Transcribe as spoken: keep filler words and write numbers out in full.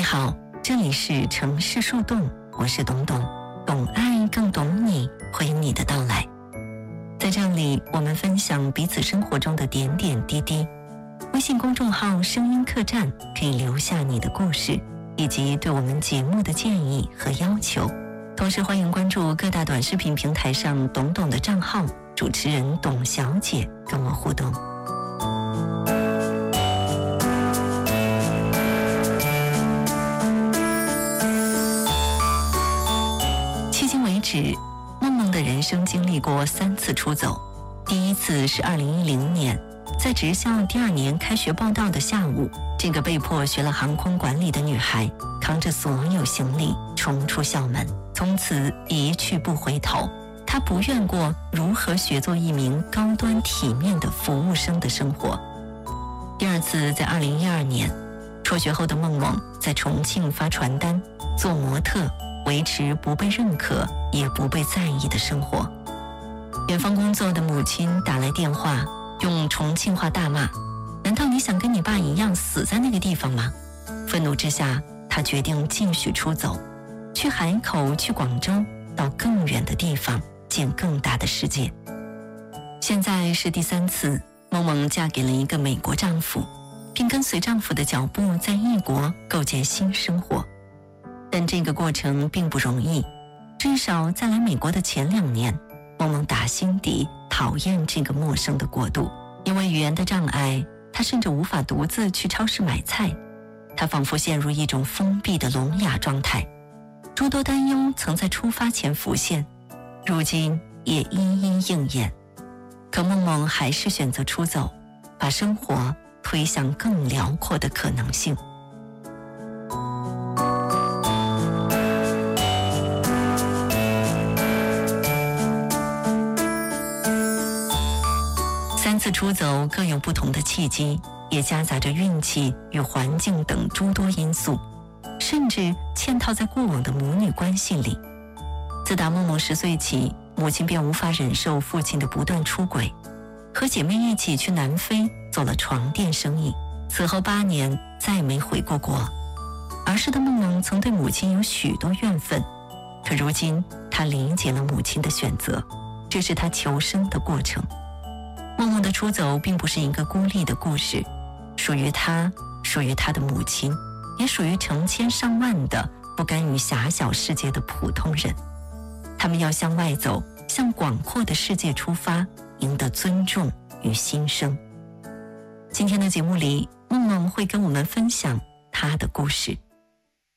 好，这里是城市树洞，我是董董，懂爱更懂你，欢迎你的到来。在这里，我们分享彼此生活中的点点滴滴。微信公众号声音客栈可以留下你的故事，以及对我们节目的建议和要求。同时欢迎关注各大短视频平台上董董的账号，主持人董小姐跟我互动。迄今为止，梦梦的人生经历过三次出走。第一次是二零一零年，在职校第二年开学报到的下午，这个被迫学了航空管理的女孩扛着所有行李冲出校门，从此一去不回头。她不愿过如何学做一名高端体面的服务生的生活。第二次在二零一二年，辍学后的梦梦在重庆发传单、做模特，维持不被认可也不被在意的生活。远方工作的母亲打来电话，用重庆话大骂：难道你想跟你爸一样死在那个地方吗？愤怒之下，他决定继续出走，去海口，去广州，到更远的地方，见更大的世界。现在是第三次，梦梦嫁给了一个美国丈夫，并跟随丈夫的脚步在异国构建新生活。但这个过程并不容易，至少在来美国的前两年，梦梦打心底讨厌这个陌生的国度。因为语言的障碍，她甚至无法独自去超市买菜，她仿佛陷入一种封闭的聋哑状态。诸多担忧曾在出发前浮现，如今也一一应验。可梦梦还是选择出走，把生活推向更辽阔的可能性。三次出走各有不同的契机，也夹杂着运气与环境等诸多因素，甚至嵌套在过往的母女关系里。自打梦梦十岁起，母亲便无法忍受父亲的不断出轨，和姐妹一起去南非做了床垫生意，此后八年再没回过国。儿时的梦梦曾对母亲有许多怨愤，可如今她理解了母亲的选择，这是她求生的过程。梦梦的出走并不是一个孤立的故事，属于她，属于她的母亲，也属于成千上万的不甘于狭小世界的普通人。他们要向外走，向广阔的世界出发，赢得尊重与新生。今天的节目里，梦梦会跟我们分享她的故事。